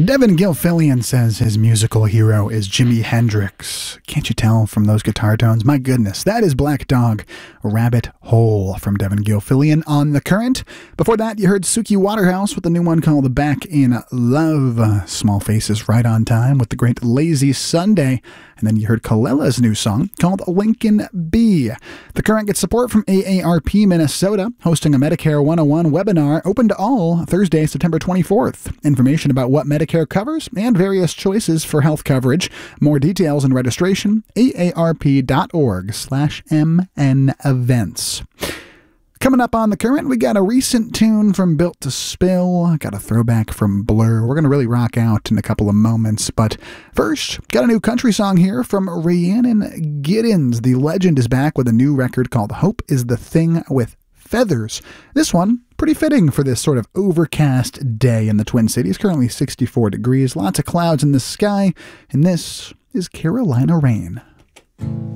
Devin Gilfillian says his musical hero is Jimi Hendrix. Can't you tell from those guitar tones? My goodness, that is Black Dog, Rabbit Hole from Devin Gilfillian on The Current. Before that, you heard Suki Waterhouse with a new one called Back in Love. Small Faces right on time with the great Lazy Sunday. And then you heard Kalela's new song called Lincoln Bee. The Current gets support from AARP Minnesota, hosting a Medicare 101 webinar open to all Thursday, September 24th. Information about what Medicare covers and various choices for health coverage. More details and registration, aarp.org/MN events. Coming up on The Current, we got a recent tune from Built to Spill, got a throwback from Blur. We're going to really rock out in a couple of moments, but first, got a new country song here from Rhiannon Giddens. The legend is back with a new record called Hope is the Thing with Feathers. This one, pretty fitting for this sort of overcast day in the Twin Cities. Currently 64 degrees, lots of clouds in the sky, and this is Carolina Rain.